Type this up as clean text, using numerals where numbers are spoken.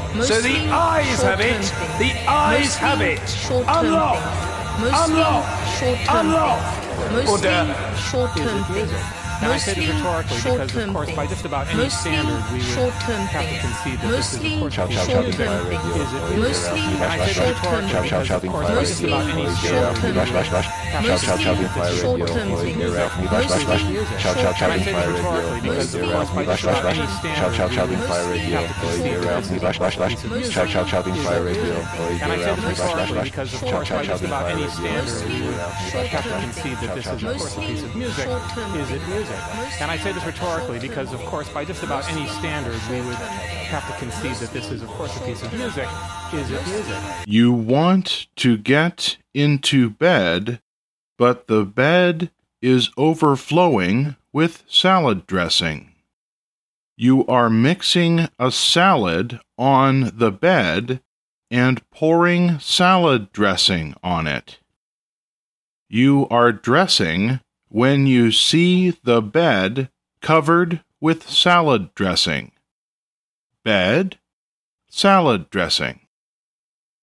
So the eyes have it. The eyes have it. Unlock. Unlock. Unlock. Order. Short-term things. And I say this rhetorically because, of course, by just about any standard, we would have to concede that this is, of course, short-term things. Mostly short-term things. And I say this rhetorically because, of course, by just about any standard, we would have to concede that this is short-term things. And I say this rhetorically because, of course, by just about any standard, we would have to concede that this is, of course, a piece of music. And I say this rhetorically because, of course, by just about any standard, we would have to concede that this is, of course, a piece of music. Is it music? And I say this rhetorically because, of course, by just about any standard, we would have to concede that this is, of course, a piece of music. Is it music? You want to get into bed, but the bed is overflowing with salad dressing. You are mixing a salad on the bed and pouring salad dressing on it. You are dressing when you see the bed covered with salad dressing. Bed, salad dressing.